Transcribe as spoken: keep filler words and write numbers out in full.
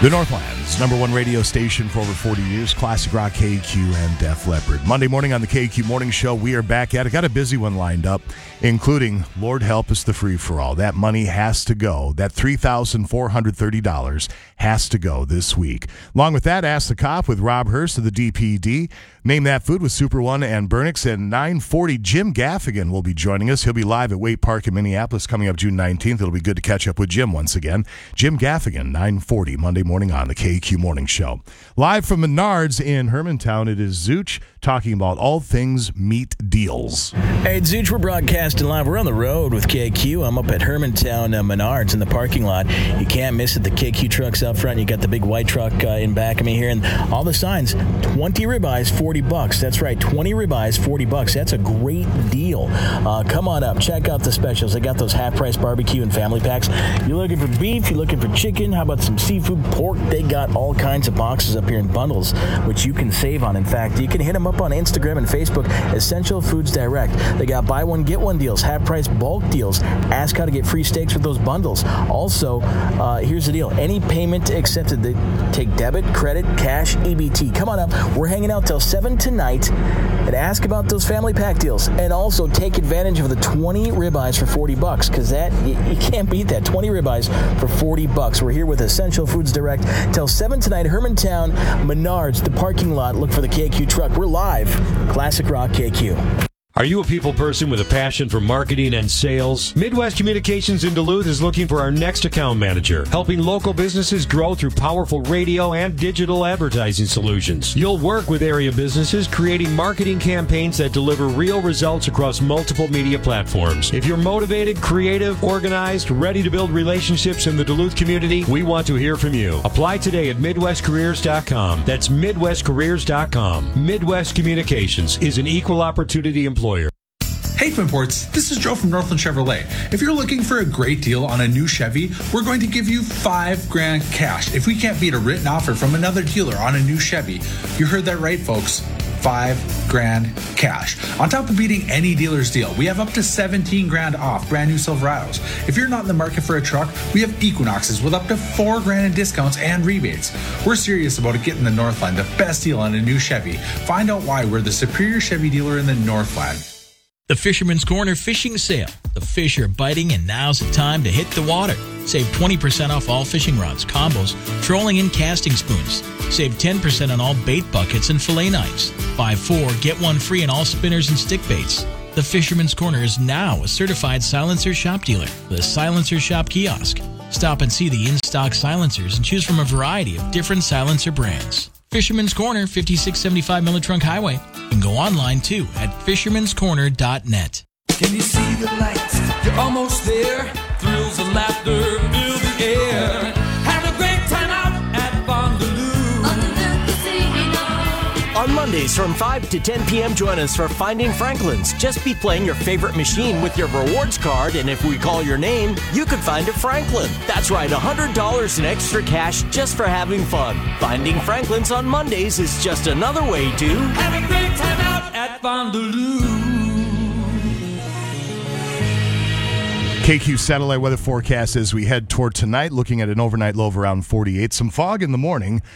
The Northland's number one radio station for over forty years, classic rock, K Q, and Def Leppard. Monday morning on the K Q Morning Show, we are back at it. Got a busy one lined up, including Lord Help Us the Free-for-All. That money has to go. That three thousand four hundred thirty dollars has to go this week. Along with that, Ask the Cop with Rob Hurst of the D P D. Name That Food with Super One and Burnix. And nine forty, Jim Gaffigan will be joining us. He'll be live at Waite Park in Minneapolis coming up June nineteenth. It'll be good to catch up with Jim once again. Jim Gaffigan, nine forty, Monday morning on the K Q Morning Show. Live from Menards in Hermantown, it is Zooch talking about all things meat deals. Hey, Zooch, we're broadcasting live. We're on the road with K Q. I'm up at Hermantown uh, Menards in the parking lot. You can't miss it. The K Q truck's out front. You got the big white truck uh, in back of me here, and all the signs. twenty ribeyes, forty bucks. That's right, twenty ribeyes, forty bucks. That's a great deal. Uh, come on up. Check out the specials. They got those half-price barbecue and family packs. You're looking for beef. You're looking for chicken. How about some seafood, pork? They got all kinds of boxes up here in bundles, which you can save on. In fact, you can hit them up on Instagram and Facebook, Essential Foods Direct. They got buy one, get one deals, half-price bulk deals. Ask how to get free steaks with those bundles. Also, uh, here's the deal. Any payment accepted. They take debit, credit, cash, E B T. Come on up. We're hanging out till seven tonight, and ask about those family pack deals. And also take advantage of the twenty ribeyes for forty bucks, because that, you, you can't beat that. twenty ribeyes for forty bucks. We're here with Essential Foods Direct till seven tonight. Hermantown, Menards, the parking lot. Look for the K Q truck. We're live. Classic Rock K Q. Are you a people person with a passion for marketing and sales? Midwest Communications in Duluth is looking for our next account manager, helping local businesses grow through powerful radio and digital advertising solutions. You'll work with area businesses creating marketing campaigns that deliver real results across multiple media platforms. If you're motivated, creative, organized, ready to build relationships in the Duluth community, we want to hear from you. Apply today at midwest careers dot com. That's midwest careers dot com. Midwest Communications is an equal opportunity employer. Hey Twin Ports, this is Joe from Northland Chevrolet. If you're looking for a great deal on a new Chevy, we're going to give you five grand cash. If we can't beat a written offer from another dealer on a new Chevy, you heard that right, folks. Five grand cash. On top of beating any dealer's deal, we have up to seventeen grand off brand new Silverados. If you're not in the market for a truck, we have Equinoxes with up to four grand in discounts and rebates. We're serious about getting the Northland the best deal on a new Chevy. Find out why we're the superior Chevy dealer in the Northland. The Fisherman's Corner Fishing Sale. The fish are biting, and now's the time to hit the water. Save twenty percent off all fishing rods, combos, trolling, and casting spoons. Save ten percent on all bait buckets and fillet knives. Buy four, get one free on all spinners and stick baits. The Fisherman's Corner is now a certified silencer shop dealer with a silencer shop kiosk. Stop and see the in-stock silencers and choose from a variety of different silencer brands. Fisherman's Corner, fifty-six seventy-five Miller Trunk Highway. You can go online too at fishermans corner dot net. Can you see the lights? You're almost there. Thrills and laughter fill the air. Have a great time out at Fondaloo. Underneath the casino. On Mondays from five to ten p.m., join us for Finding Franklin's. Just be playing your favorite machine with your rewards card, and if we call your name, you could find a Franklin. That's right, one hundred dollars in extra cash just for having fun. Finding Franklin's on Mondays is just another way to have a great time out at Fondaloo. K Q satellite weather forecast as we head toward tonight, looking at an overnight low of around forty-eight. Some fog in the morning,